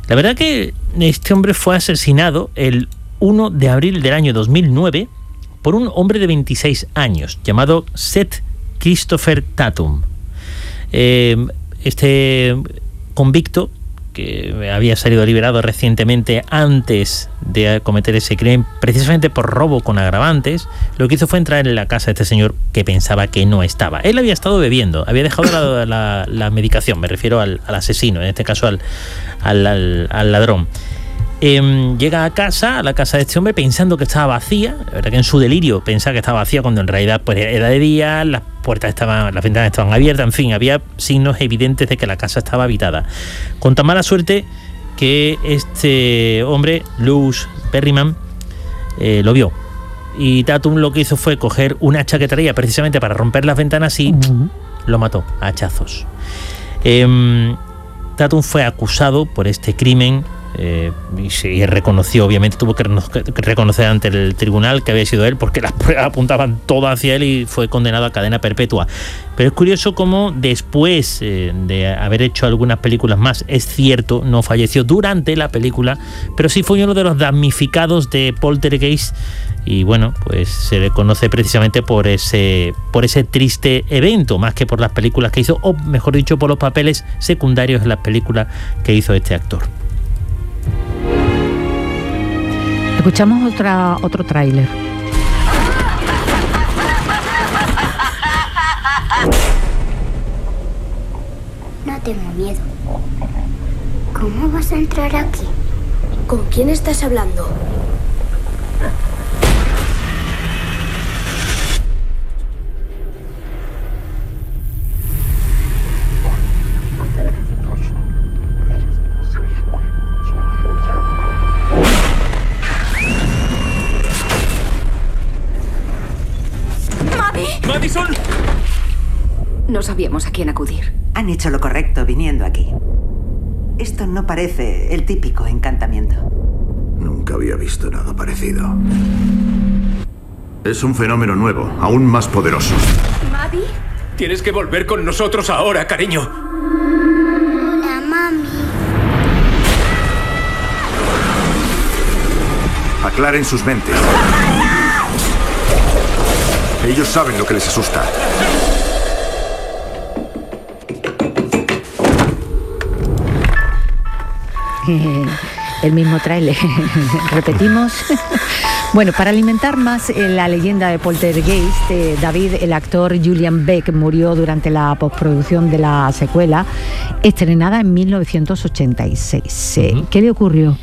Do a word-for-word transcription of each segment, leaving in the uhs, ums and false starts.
La verdad que este hombre fue asesinado el uno de abril del año dos mil nueve por un hombre de veintiséis años llamado Seth Christopher Tatum. Eh, este convicto, que había salido liberado recientemente antes de cometer ese crimen, precisamente por robo con agravantes, lo que hizo fue entrar en la casa de este señor que pensaba que no estaba. Él había estado bebiendo, había dejado la, la, la medicación, me refiero al, al asesino, en este caso al, al, al, al ladrón. Eh, llega a casa, a la casa de este hombre, pensando que estaba vacía. La verdad que en su delirio pensaba que estaba vacía cuando en realidad pues era de día, las puertas estaban, las ventanas estaban abiertas, en fin, había signos evidentes de que la casa estaba habitada. Con tan mala suerte que este hombre, Luz Berryman, eh, lo vio. Y Tatum lo que hizo fue coger un hacha que traía precisamente para romper las ventanas y uh-huh. lo mató a hachazos. Eh, Tatum fue acusado por este crimen. Eh, y se reconoció, obviamente tuvo que reconocer ante el tribunal que había sido él, porque las pruebas apuntaban todo hacia él, y fue condenado a cadena perpetua. Pero es curioso cómo después eh, de haber hecho algunas películas más, es cierto, no falleció durante la película, pero sí fue uno de los damnificados de Poltergeist, y bueno, pues se le conoce precisamente por ese, por ese triste evento, más que por las películas que hizo, o mejor dicho, por los papeles secundarios en las películas que hizo este actor. Escuchamos otra, otro tráiler. No tengo miedo. ¿Cómo vas a entrar aquí? ¿Con quién estás hablando? ¡Madison! No sabíamos a quién acudir. Han hecho lo correcto viniendo aquí. Esto no parece el típico encantamiento. Nunca había visto nada parecido. Es un fenómeno nuevo, aún más poderoso. ¿Maddie? Tienes que volver con nosotros ahora, cariño. Hola, mami. Aclaren sus mentes. Ellos saben lo que les asusta. El mismo tráiler. Repetimos. Bueno, para alimentar más la leyenda de Poltergeist, eh, David, el actor Julian Beck, murió durante la postproducción de la secuela, estrenada en mil novecientos ochenta y seis. Uh-huh. ¿Qué le ocurrió?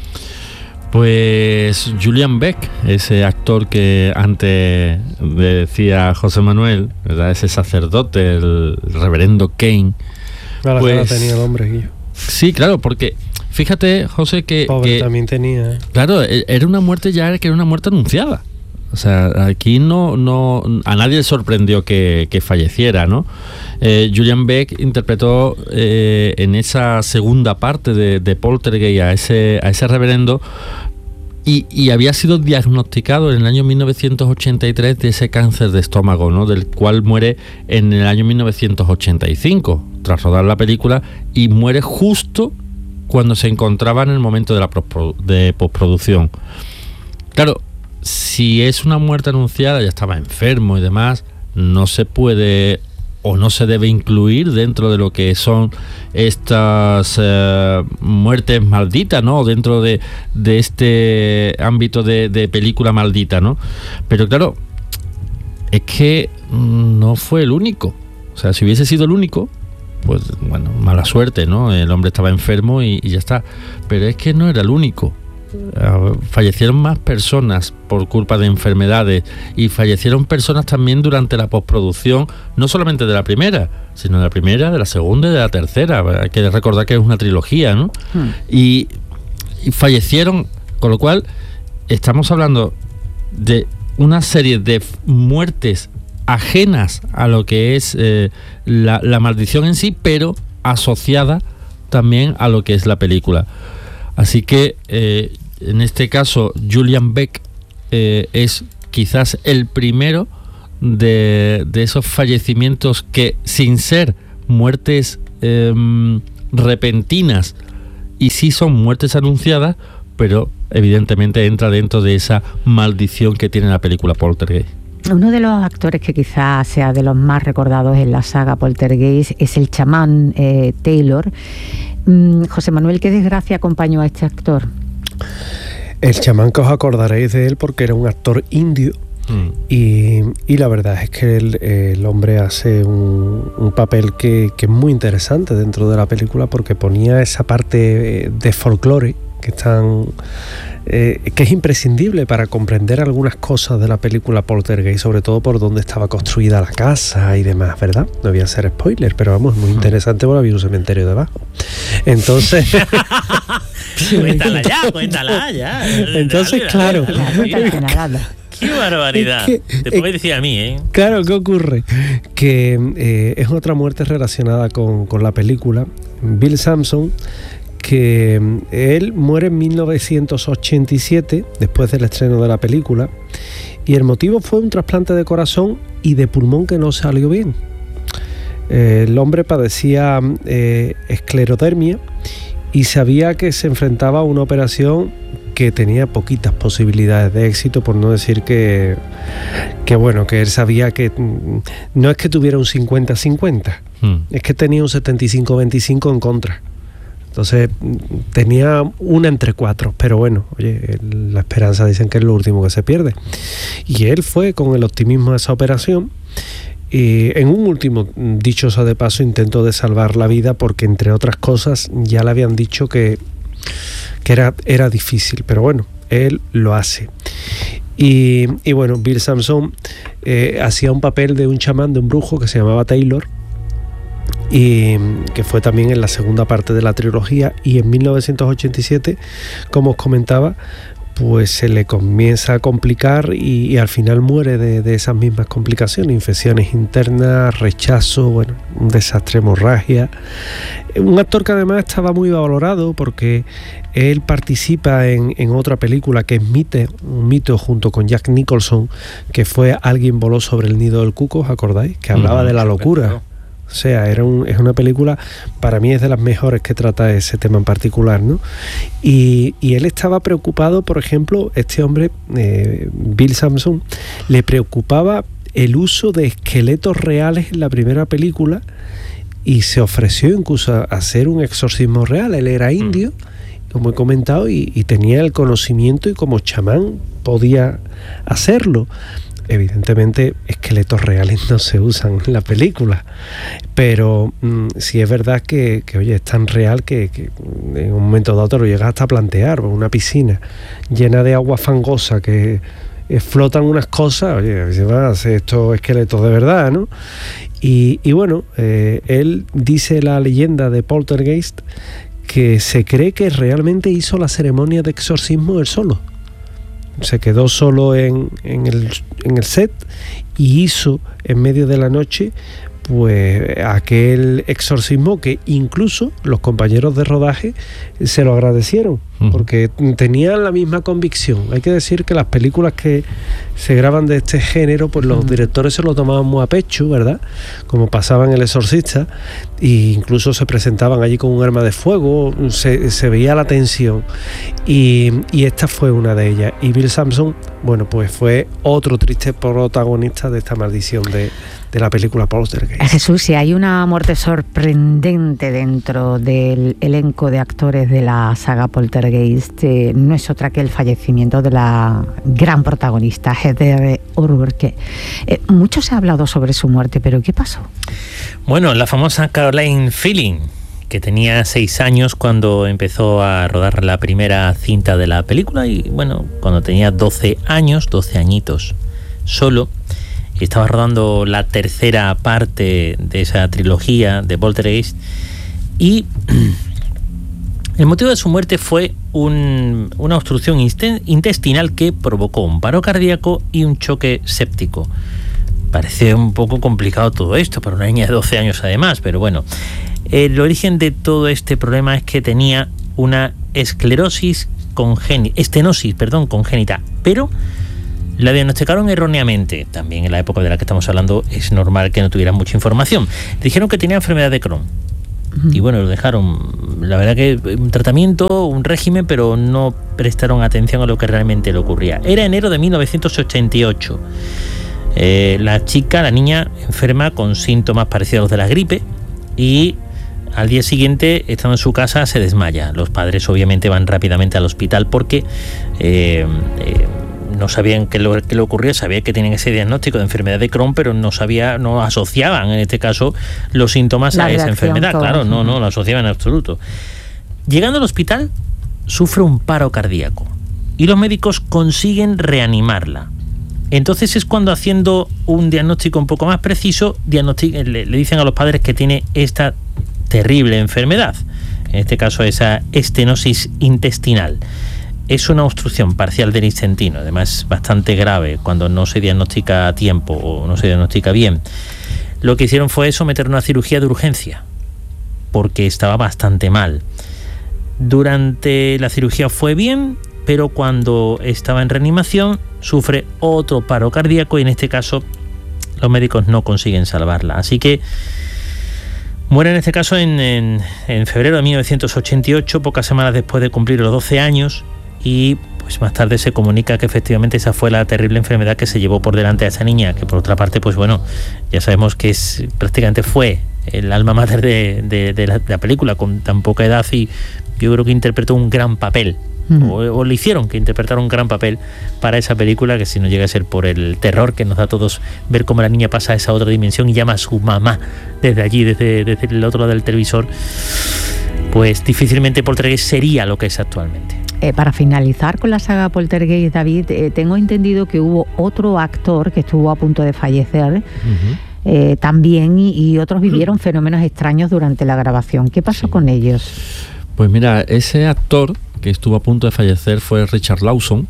Pues Julian Beck, ese actor que antes decía José Manuel, ¿verdad? Ese sacerdote, el reverendo Kane. Claro, pues, que tenía el hombre, Guillo. Sí, claro, porque fíjate, José, que... Pobre, que, también tenía. ¿eh? Claro, era una muerte ya, que era una muerte anunciada. O sea, aquí no, no a nadie le sorprendió que, que falleciera, ¿no? Eh, Julian Beck interpretó eh, en esa segunda parte de, de Poltergeist a ese, a ese reverendo, y, y había sido diagnosticado en el año mil novecientos ochenta y tres de ese cáncer de estómago, ¿no? Del cual muere en el año mil novecientos ochenta y cinco, tras rodar la película, y muere justo cuando se encontraba en el momento de la de postproducción. Claro, si es una muerte anunciada, ya estaba enfermo y demás, no se puede o no se debe incluir dentro de lo que son estas eh, muertes malditas, ¿no? Dentro de, de este ámbito de, de película maldita, ¿no? Pero claro, es que no fue el único. O sea, si hubiese sido el único, pues bueno, mala suerte, ¿no? El hombre estaba enfermo y, y ya está. Pero es que no era el único. Fallecieron más personas por culpa de enfermedades, y fallecieron personas también durante la postproducción, no solamente de la primera, sino de la primera, de la segunda y de la tercera. Hay que recordar que es una trilogía, ¿no? Hmm. Y, y fallecieron, con lo cual estamos hablando de una serie de muertes ajenas a lo que es eh, la, la maldición en sí, pero asociada también a lo que es la película. Así que eh, en este caso Julian Beck eh, es quizás el primero de, de esos fallecimientos que, sin ser muertes eh, repentinas y sí son muertes anunciadas, pero evidentemente entra dentro de esa maldición que tiene la película Poltergeist. Uno de los actores que quizás sea de los más recordados en la saga Poltergeist es el chamán eh, Taylor. Mm, José Manuel, ¿qué desgracia acompañó a este actor? El chamán, que os acordaréis de él porque era un actor indio. Mm. Y, y la verdad es que el, el hombre hace un, un papel que, que es muy interesante dentro de la película, porque ponía esa parte de folclore que están eh, que es imprescindible para comprender algunas cosas de la película Poltergeist, sobre todo por dónde estaba construida la casa y demás, ¿verdad? No voy a hacer spoiler, pero vamos, muy interesante porque había un cementerio debajo. Entonces cuéntala ya, cuéntala ya. Entonces, claro. ¡Qué barbaridad! Es que, te puedes decir a mí, ¿eh? Claro, ¿qué ocurre? Que eh, es otra muerte relacionada con, con la película. Bill Sampson, que él muere en mil novecientos ochenta y siete, después del estreno de la película, y el motivo fue un trasplante de corazón y de pulmón que no salió bien. Eh, el hombre padecía eh, esclerodermia y sabía que se enfrentaba a una operación que tenía poquitas posibilidades de éxito, por no decir que, que bueno, que él sabía que no es que tuviera un cincuenta cincuenta, hmm. es que tenía un setenta y cinco veinticinco en contra. Entonces tenía una entre cuatro, pero bueno, oye, la esperanza dicen que es lo último que se pierde. Y él fue con el optimismo a esa operación. Y en un último, dicho sea de paso, intento de salvar la vida, porque entre otras cosas ya le habían dicho que, que era, era difícil, pero bueno, él lo hace. Y, y bueno, Bill Sampson eh, hacía un papel de un chamán, de un brujo que se llamaba Taylor, y que fue también en la segunda parte de la trilogía, y en mil novecientos ochenta y siete, como os comentaba, pues se le comienza a complicar y, y al final muere de, de esas mismas complicaciones, infecciones internas, rechazo, bueno, un desastre, hemorragia. Un actor que además estaba muy valorado porque él participa en, en otra película que es Mite, un mito junto con Jack Nicholson, que fue Alguien voló sobre el nido del cuco, ¿os acordáis? Que hablaba mm, de la locura. O sea, era un, es una película, para mí es de las mejores que trata ese tema en particular, ¿no? Y, y él estaba preocupado, por ejemplo, este hombre, eh, Bill Sampson, le preocupaba el uso de esqueletos reales en la primera película y se ofreció incluso a hacer un exorcismo real. Él era indio, como he comentado, y, y tenía el conocimiento y como chamán podía hacerlo. Evidentemente esqueletos reales no se usan en la película, pero mmm, sí es verdad que, que oye, es tan real que, que en un momento dado te lo llegas hasta a plantear. Una piscina llena de agua fangosa que eh, flotan unas cosas, oye, se van a hacer estos esqueletos de verdad, ¿no? Y, y bueno, eh, él dice la leyenda de Poltergeist que se cree que realmente hizo la ceremonia de exorcismo él solo. Se quedó solo en, en, el, en el set y hizo en medio de la noche pues aquel exorcismo que incluso los compañeros de rodaje se lo agradecieron, uh-huh. porque tenían la misma convicción. Hay que decir que las películas que se graban de este género, pues los uh-huh. directores se lo tomaban muy a pecho, ¿verdad? Como pasaba en El Exorcista, e incluso se presentaban allí con un arma de fuego, se, se veía la tensión, y, y esta fue una de ellas. Y Bill Sampson, bueno, pues fue otro triste protagonista de esta maldición de de la película Poltergeist. Jesús, si hay una muerte sorprendente dentro del elenco de actores de la saga Poltergeist, eh, no es otra que el fallecimiento de la gran protagonista, Heather O'Rourke. Eh, mucho se ha hablado sobre su muerte, pero ¿qué pasó? Bueno, la famosa Caroline Feeling, que tenía seis años cuando empezó a rodar la primera cinta de la película, y bueno, cuando tenía doce años, doce añitos solo, estaba rodando la tercera parte de esa trilogía de Poltergeist, y el motivo de su muerte fue un, una obstrucción intestinal que provocó un paro cardíaco y un choque séptico. Parece un poco complicado todo esto para una niña de doce años además, pero bueno, el origen de todo este problema es que tenía una esclerosis congénita, estenosis, perdón, congénita, pero la diagnosticaron erróneamente. También en la época de la que estamos hablando es normal que no tuviera mucha información. Dijeron que tenía enfermedad de Crohn. Y bueno, lo dejaron, la verdad que un tratamiento, un régimen, pero no prestaron atención a lo que realmente le ocurría. Era enero de mil novecientos ochenta y ocho. Eh, la chica, la niña, enferma con síntomas parecidos a los de la gripe y al día siguiente, estando en su casa, se desmaya. Los padres obviamente van rápidamente al hospital porque eh, eh, no sabían qué, lo, qué le ocurría, sabían que tenían ese diagnóstico de enfermedad de Crohn, pero no sabía, no asociaban en este caso los síntomas la a esa enfermedad. Todo. Claro, no, no lo asociaban en absoluto. Llegando al hospital, sufre un paro cardíaco y los médicos consiguen reanimarla. Entonces es cuando, haciendo un diagnóstico un poco más preciso, le, le dicen a los padres que tiene esta terrible enfermedad, en este caso esa estenosis intestinal. Es una obstrucción parcial del intestino, además bastante grave cuando no se diagnostica a tiempo o no se diagnostica bien. Lo que hicieron fue someter una cirugía de urgencia, porque estaba bastante mal. Durante la cirugía fue bien, pero cuando estaba en reanimación sufre otro paro cardíaco y en este caso los médicos no consiguen salvarla. Así que muere en este caso en, en, en febrero de mil novecientos ochenta y ocho, pocas semanas después de cumplir los doce años, y pues más tarde se comunica que efectivamente esa fue la terrible enfermedad que se llevó por delante a esa niña, que por otra parte, pues bueno, ya sabemos que es prácticamente fue el alma mater de, de, de, la, de la película, con tan poca edad, y yo creo que interpretó un gran papel. O, o le hicieron que interpretara un gran papel para esa película, que si no llega a ser por el terror que nos da a todos ver cómo la niña pasa a esa otra dimensión y llama a su mamá desde allí, desde, desde el otro lado del televisor, pues difícilmente Poltergeist sería lo que es actualmente. Eh, para finalizar con la saga Poltergeist, David, eh, tengo entendido que hubo otro actor que estuvo a punto de fallecer uh-huh. eh, también y, y otros vivieron fenómenos extraños durante la grabación. ¿Qué pasó sí. con ellos? Pues mira, ese actor que estuvo a punto de fallecer fue Richard Lawson,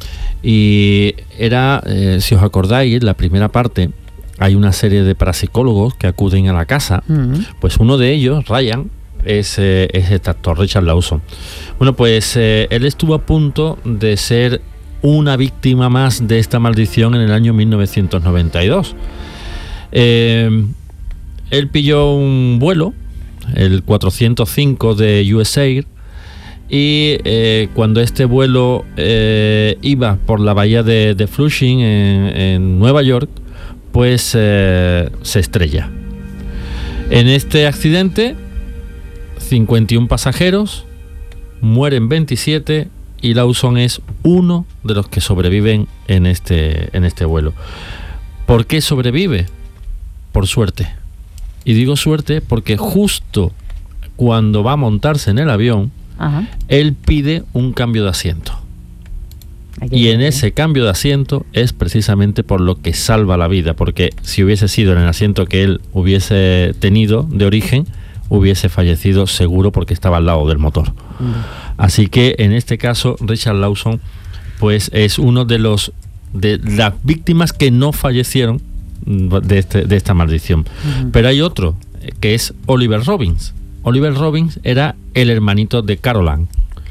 y era, eh, si os acordáis, en la primera parte hay una serie de parapsicólogos que acuden a la casa, uh-huh. pues uno de ellos, Ryan, es, eh, es este actor, Richard Lawson. Bueno, pues eh, él estuvo a punto de ser una víctima más de esta maldición en el año mil novecientos noventa y dos. Eh, él pilló un vuelo, el cuatrocientos cinco de U S Air, y eh, cuando este vuelo eh, iba por la bahía de, de Flushing en, en Nueva York, pues eh, se estrella. En este accidente, cincuenta y uno pasajeros, mueren veintisiete, y Lawson es uno de los que sobreviven en este, en este vuelo. ¿Por qué sobrevive? Por suerte. Y digo suerte porque justo cuando va a montarse en el avión, Ajá. él pide un cambio de asiento. Y en ese cambio de asiento es precisamente por lo que salva la vida, porque si hubiese sido en el asiento que él hubiese tenido de origen, hubiese fallecido seguro, porque estaba al lado del motor. Uh-huh. Así que en este caso Richard Lawson pues es uno de los de las víctimas que no fallecieron de, este, de esta maldición. Uh-huh. Pero hay otro, que es Oliver Robbins. Oliver Robbins era el hermanito de Caroline.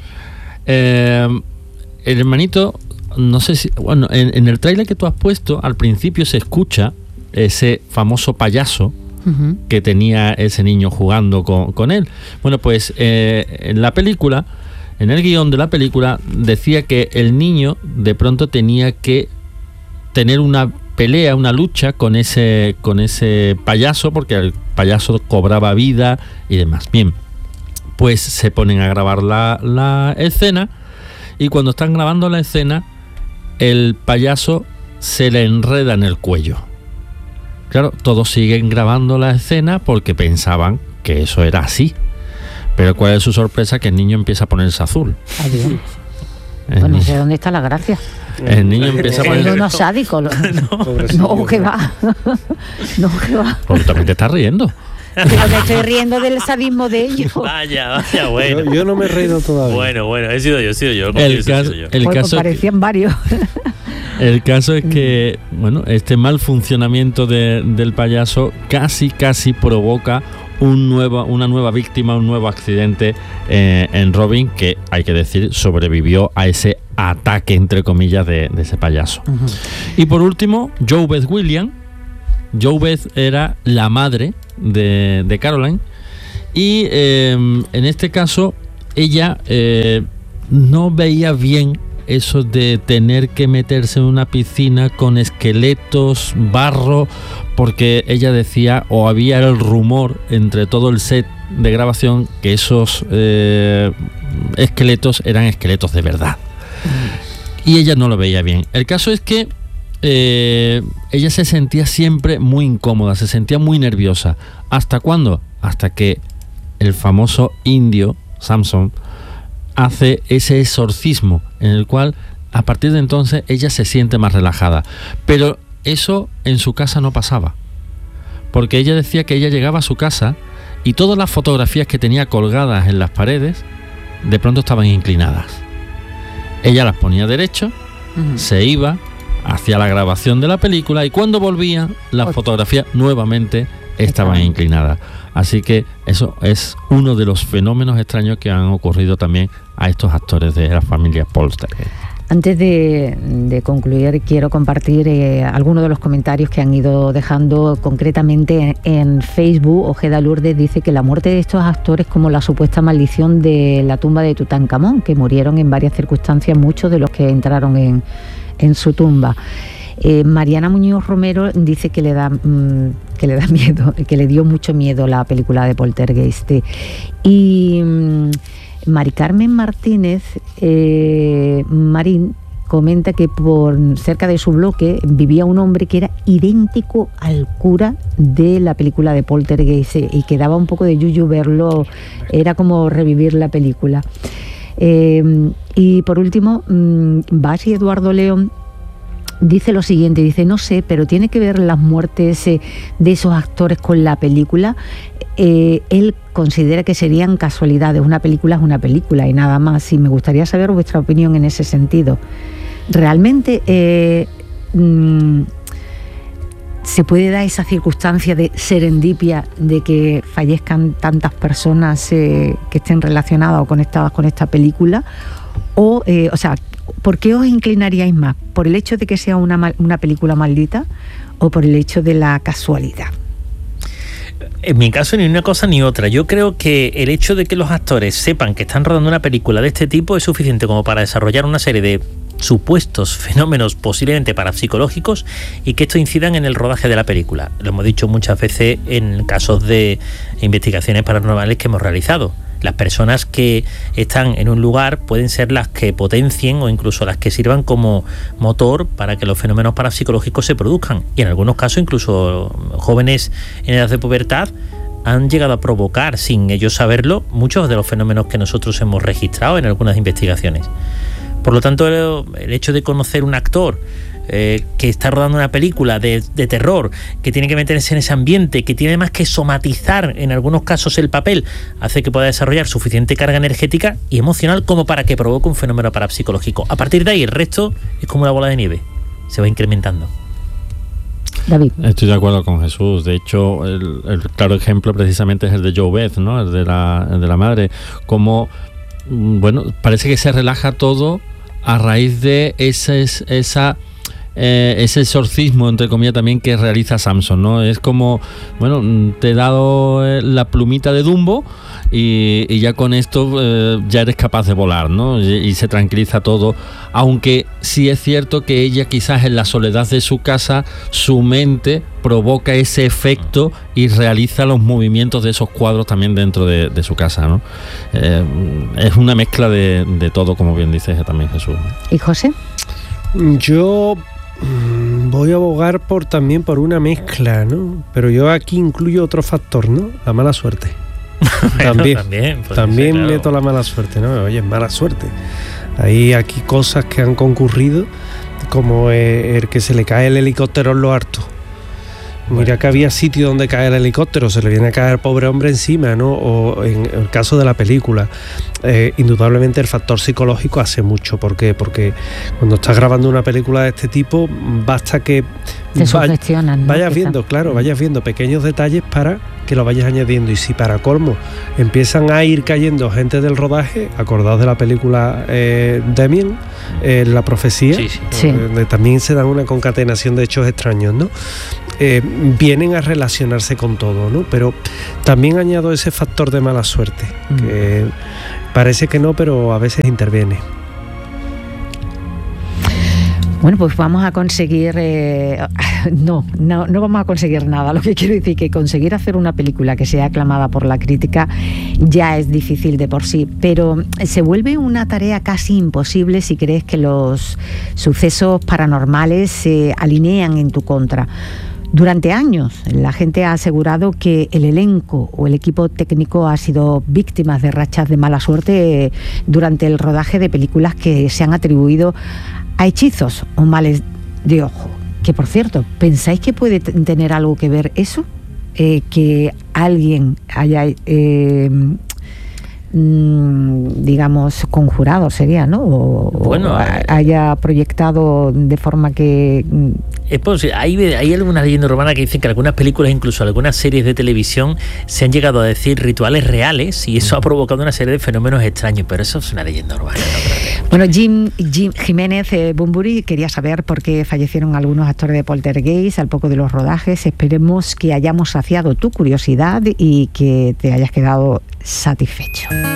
Eh, el hermanito, no sé si... Bueno, en, en el tráiler que tú has puesto, al principio se escucha ese famoso payaso uh-huh. que tenía ese niño jugando con, con él. Bueno, pues eh, en la película, en el guión de la película, decía que el niño de pronto tenía que tener una pelea, una lucha con ese, con ese payaso, porque el payaso cobraba vida y demás. Bien, pues se ponen a grabar la, la escena, y cuando están grabando la escena, el payaso se le enreda en el cuello. Claro, todos siguen grabando la escena porque pensaban que eso era así. Pero ¿cuál es su sorpresa? Que el niño empieza a ponerse azul. Adiós. Pues no sé dónde está la gracia. El niño empieza a ponerse... unos sádicos. No, no, que va. No, que va. Porque también te estás riendo. Pero me estoy riendo del sadismo de ellos. Vaya, vaya, bueno. Yo, yo no me he reído todavía. Bueno, bueno, he sido yo, he sido yo. El caso, yo. El pues caso parecían que, varios. El caso es que, bueno, este mal funcionamiento de, del payaso casi, casi provoca un nuevo, una nueva víctima, un nuevo accidente eh, en Robin, que hay que decir sobrevivió a ese ataque, entre comillas, de, de ese payaso. Uh-huh. Y por último, Jo Beth Williams. Jo Beth era la madre de, de Caroline, Y eh, en este caso, ella eh, no veía bien eso de tener que meterse en una piscina con esqueletos, barro, porque ella decía, o había el rumor entre todo el set de grabación, que esos eh, esqueletos eran esqueletos de verdad. Y ella no lo veía bien. El caso es que eh, ella se sentía siempre muy incómoda, se sentía muy nerviosa. ¿Hasta cuándo? Hasta que el famoso indio, Samson, hace ese exorcismo en el cual a partir de entonces ella se siente más relajada. Pero eso en su casa no pasaba, porque ella decía que ella llegaba a su casa y todas las fotografías que tenía colgadas en las paredes de pronto estaban inclinadas. Ella las ponía derecho, uh-huh. se iba hacia la grabación de la película y cuando volvía las fotografías nuevamente estaban inclinadas. Así que eso es uno de los fenómenos extraños que han ocurrido también a estos actores de la familia Poltergeist. Antes de, de concluir, quiero compartir eh, algunos de los comentarios que han ido dejando concretamente en, en Facebook. Ojeda Lourdes dice que la muerte de estos actores es como la supuesta maldición de la tumba de Tutankamón, que murieron en varias circunstancias, muchos de los que entraron en, en su tumba. Eh, Mariana Muñoz Romero dice que le da mmm, que le da miedo, que le dio mucho miedo la película de Poltergeist. Y mmm, Mari Carmen Martínez eh, Marín comenta que por cerca de su bloque vivía un hombre que era idéntico al cura de la película de Poltergeist y que daba un poco de yuyu verlo, era como revivir la película. Eh, y por último, mmm, Basi Eduardo León dice lo siguiente, dice, no sé, pero tiene que ver las muertes eh, de esos actores con la película. Eh, él considera que serían casualidades, una película es una película y nada más, y me gustaría saber vuestra opinión en ese sentido. ¿Realmente eh, mmm, se puede dar esa circunstancia de serendipia de que fallezcan tantas personas eh, que estén relacionadas o conectadas con esta película? O, eh, o sea, ¿por qué os inclinaríais más? ¿Por el hecho de que sea una, mal, una película maldita o por el hecho de la casualidad? En mi caso, ni una cosa ni otra. Yo creo que el hecho de que los actores sepan que están rodando una película de este tipo es suficiente como para desarrollar una serie de supuestos fenómenos posiblemente parapsicológicos y que esto incidan en el rodaje de la película. Lo hemos dicho muchas veces en casos de investigaciones paranormales que hemos realizado. Las personas que están en un lugar pueden ser las que potencien o incluso las que sirvan como motor para que los fenómenos parapsicológicos se produzcan. Y en algunos casos incluso jóvenes en edad de pubertad han llegado a provocar, sin ellos saberlo, muchos de los fenómenos que nosotros hemos registrado en algunas investigaciones. Por lo tanto, el hecho de conocer un actor eh, que está rodando una película de, de terror, que tiene que meterse en ese ambiente, que tiene más que somatizar en algunos casos el papel, hace que pueda desarrollar suficiente carga energética y emocional como para que provoque un fenómeno parapsicológico. A partir de ahí, el resto es como una bola de nieve, se va incrementando. David. Estoy de acuerdo con Jesús. De hecho, el, el claro ejemplo precisamente es el de Joe Beth, ¿no? El de la, el de la madre. Como, bueno, parece que se relaja todo a raíz de ese, esa, eh, ese exorcismo, entre comillas, también que realiza Samson, ¿no? Es como, bueno, te he dado la plumita de Dumbo y, y ya con esto eh, ya eres capaz de volar, ¿no? Y, y se tranquiliza todo, aunque sí es cierto que ella quizás en la soledad de su casa, su mente provoca ese efecto y realiza los movimientos de esos cuadros también dentro de, de su casa, ¿no? Eh, es una mezcla de, de todo, como bien dice también Jesús. ¿Y José? Yo mmm, voy a abogar por también por una mezcla, ¿no? Pero yo aquí incluyo otro factor, ¿no? La mala suerte. Bueno, también también, también ser, claro. meto la mala suerte, ¿no? Oye, es mala suerte. Hay aquí cosas que han concurrido, como eh, el que se le cae el helicóptero en lo harto. Mira bueno, que había sitio donde caer el helicóptero, se le viene a caer al pobre hombre encima, ¿no? O en el caso de la película, eh, indudablemente el factor psicológico hace mucho. ¿Por qué? Porque cuando estás grabando una película de este tipo, basta que te sugestionan, ¿no? vayas viendo, claro, vayas viendo pequeños detalles para que lo vayas añadiendo. Y si para colmo empiezan a ir cayendo gente del rodaje, acordaos de la película eh, Damien, eh, La Profecía, sí, sí. Sí. Donde también se dan una concatenación de hechos extraños, ¿no? eh, vienen a relacionarse con todo, ¿no? Pero también añado ese factor de mala suerte, mm. que parece que no, pero a veces interviene. Bueno, pues vamos a conseguir... Eh, no, no, no vamos a conseguir nada. Lo que quiero decir que conseguir hacer una película que sea aclamada por la crítica ya es difícil de por sí, pero se vuelve una tarea casi imposible si crees que los sucesos paranormales se alinean en tu contra. Durante años, la gente ha asegurado que el elenco o el equipo técnico ha sido víctimas de rachas de mala suerte durante el rodaje de películas que se han atribuido a hechizos o males de ojo. Que, por cierto, ¿pensáis que puede t- tener algo que ver eso? Eh, que alguien haya, eh, mm, digamos, conjurado sería, ¿no? O, bueno, o haya proyectado de forma que... Es posible. Hay, hay algunas leyendas urbanas que dicen que algunas películas, incluso algunas series de televisión, se han llegado a decir rituales reales y eso ha provocado una serie de fenómenos extraños, pero eso es una leyenda urbana. ¿No? Bueno, Jim, Jim Jiménez eh, Bunbury quería saber por qué fallecieron algunos actores de Poltergeist al poco de los rodajes. Esperemos que hayamos saciado tu curiosidad y que te hayas quedado satisfecho.